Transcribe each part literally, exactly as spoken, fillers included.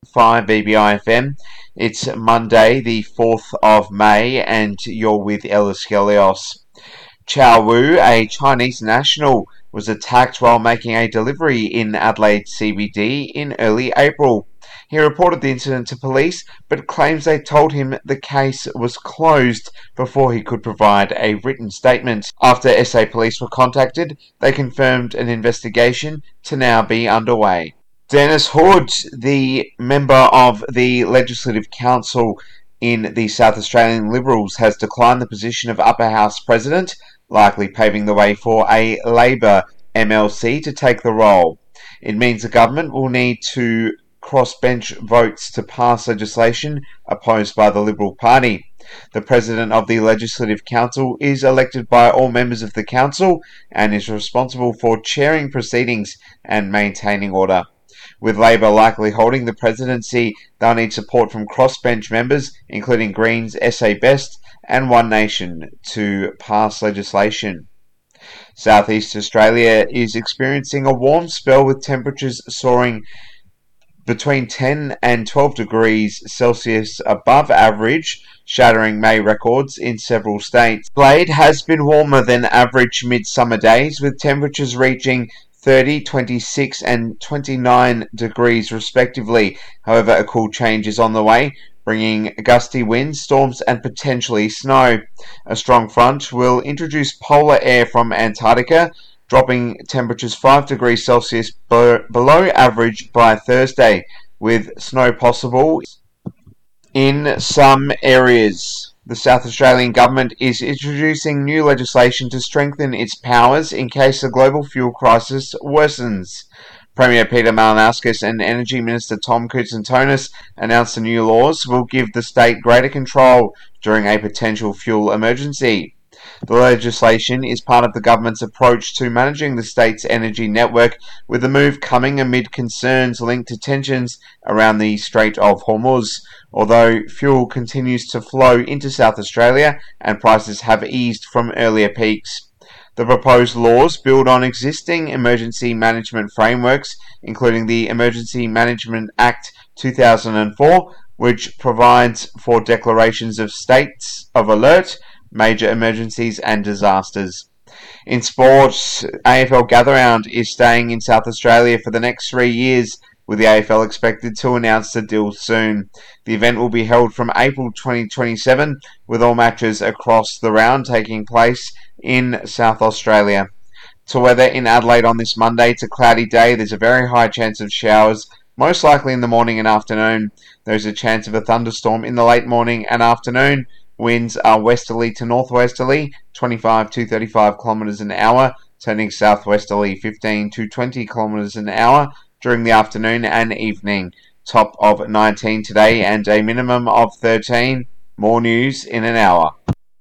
five B B I F M. It's Monday, the fourth of May, and you're with Ellis Helios. Chow Wu, a Chinese national, was attacked while making a delivery in Adelaide C B D in early April. He reported the incident to police, but claims they told him the case was closed before he could provide a written statement. After S A police were contacted, they confirmed an investigation to now be underway. Dennis Hood, the member of the Legislative Council in the South Australian Liberals, has declined the position of Upper House President, likely paving the way for a Labor M L C to take the role. It means the government will need to crossbench votes to pass legislation opposed by the Liberal Party. The President of the Legislative Council is elected by all members of the Council and is responsible for chairing proceedings and maintaining order. With Labor likely holding the presidency, they'll need support from crossbench members, including Greens, S A Best and One Nation, to pass legislation. Southeast Australia is experiencing a warm spell with temperatures soaring between ten and twelve degrees Celsius above average, shattering May records in several states. Adelaide has been warmer than average midsummer days, with temperatures reaching thirty, twenty-six and twenty-nine degrees respectively. However, a cool change is on the way, bringing gusty winds, storms and potentially snow. A strong front will introduce polar air from Antarctica, dropping temperatures five degrees Celsius below average by Thursday, with snow possible in some areas. The South Australian Government is introducing new legislation to strengthen its powers in case the global fuel crisis worsens. Premier Peter Malinauskas and Energy Minister Tom Koutsantonis announced the new laws will give the state greater control during a potential fuel emergency. The legislation is part of the government's approach to managing the state's energy network, with the move coming amid concerns linked to tensions around the Strait of Hormuz. Although fuel continues to flow into South Australia and prices have eased from earlier peaks. The proposed laws build on existing emergency management frameworks, including the Emergency Management Act two thousand four, which provides for declarations of states of alert, major emergencies and disasters. In sports, A F L Gatherround is staying in South Australia for the next three years, with the A F L expected to announce the deal soon. The event will be held from April twenty twenty-seven, with all matches across the round taking place in South Australia. To weather in Adelaide on this Monday, it's a cloudy day. There's a very high chance of showers, most likely in the morning and afternoon. There's a chance of a thunderstorm in the late morning and afternoon. Winds are westerly to northwesterly, twenty-five to thirty-five kilometres an hour, turning southwesterly, fifteen to twenty kilometres an hour during the afternoon and evening. Top of nineteen today and a minimum of thirteen. More news in an hour.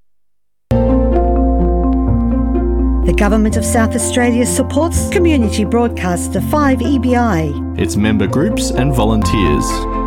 The Government of South Australia supports community broadcaster five E B I, its member groups and volunteers.